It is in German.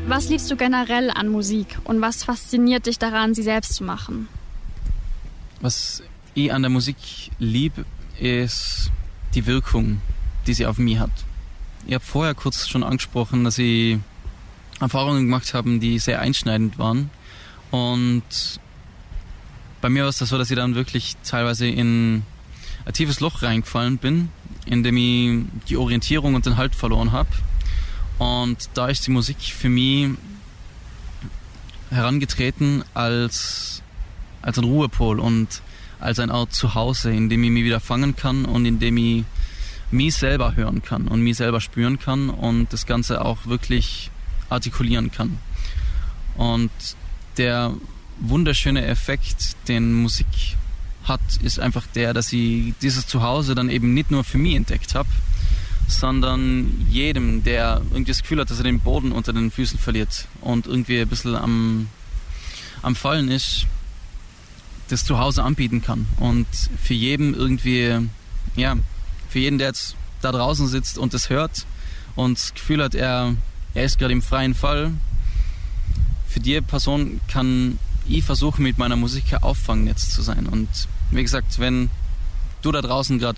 Was liebst du generell an Musik und was fasziniert dich daran, sie selbst zu machen? Was ich an der Musik liebe, ist die Wirkung, die sie auf mich hat. Ich habe vorher kurz schon angesprochen, dass ich Erfahrungen gemacht habe, die sehr einschneidend waren. Und bei mir war es das so, dass ich dann wirklich teilweise in ein tiefes Loch reingefallen bin, in dem ich die Orientierung und den Halt verloren habe. Und da ist die Musik für mich herangetreten als ein Ruhepol und als eine Art Zuhause, in dem ich mich wieder fangen kann und in dem ich mich selber hören kann und mich selber spüren kann und das Ganze auch wirklich artikulieren kann. Und der wunderschöne Effekt, den Musik hat, ist einfach der, dass ich dieses Zuhause dann eben nicht nur für mich entdeckt habe, sondern jedem, der irgendwie das Gefühl hat, dass er den Boden unter den Füßen verliert und irgendwie ein bisschen am Fallen ist, das Zuhause anbieten kann. Und für jeden irgendwie, ja, für jeden, der jetzt da draußen sitzt und das hört und das Gefühl hat, er ist gerade im freien Fall, für die Person kann ich versuchen, mit meiner Musik ein Auffangnetz zu sein. Und wie gesagt, wenn du da draußen gerade